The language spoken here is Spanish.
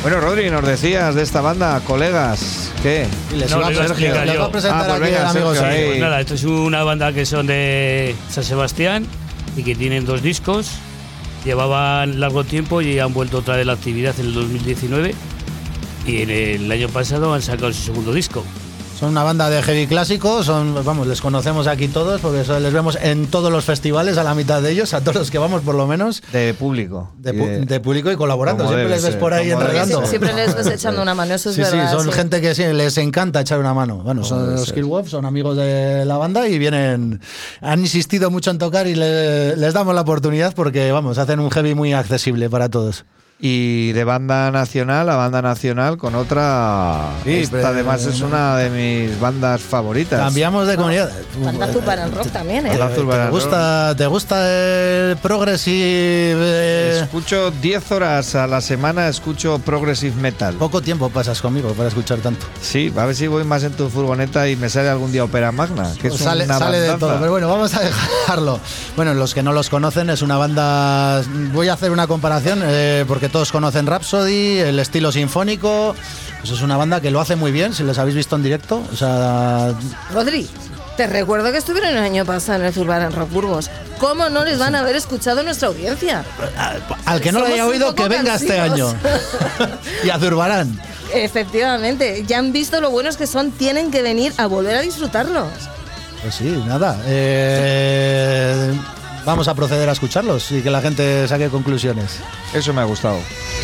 Bueno, Rodri, nos decías de esta banda, colegas, ¿qué? Les va a presentar aquí el amigo Sergio. Pues nada, esto es una banda que son de San Sebastián y que tienen 2 discos. Llevaban largo tiempo y han vuelto otra vez a la actividad en el 2019 y en el año pasado han sacado su segundo disco. Son una banda de heavy clásico, les conocemos aquí todos porque les vemos en todos los festivales, a la mitad de ellos, a todos los que vamos por lo menos. De público. De público y colaborando, siempre les ves por ahí entregando. Siempre les ves echando una mano, eso es verdad. Sí, son gente que les encanta echar una mano. Bueno, son los Killwolf, son amigos de la banda y han insistido mucho en tocar y les damos la oportunidad porque, hacen un heavy muy accesible para todos. Y de banda nacional con otra. Sí, esta además es una de mis bandas favoritas. Cambiamos de comunidad. Banda Zurbarán Rock también, ¿eh? ¿Te gusta el progressive? Escucho 10 horas a la semana, escucho progressive metal. Poco tiempo pasas conmigo para escuchar tanto. Sí, a ver si voy más en tu furgoneta y me sale algún día Opera Magna, que sale de todo, pero bueno, vamos a dejarlo. Bueno, los que no los conocen, es una banda. Voy a hacer una comparación porque todos conocen Rhapsody, el estilo sinfónico. Pues es una banda que lo hace muy bien, si les habéis visto en directo. Rodri, te recuerdo que estuvieron el año pasado en el Zurbarán Rock Burgos. ¿Cómo no les van a haber escuchado nuestra audiencia? Al que no lo haya oído, que venga este año. Y a Zurbarán. Efectivamente, ya han visto lo buenos que son, tienen que venir a volver a disfrutarlos. Pues sí, nada. Vamos a proceder a escucharlos y que la gente saque conclusiones. Eso me ha gustado.